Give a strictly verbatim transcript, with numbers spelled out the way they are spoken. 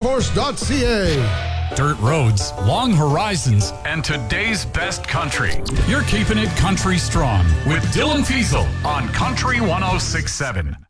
course dot c a. Dirt roads, long horizons, and today's best country. You're keeping it country strong with Dylan Fiesel on Country one oh six point seven.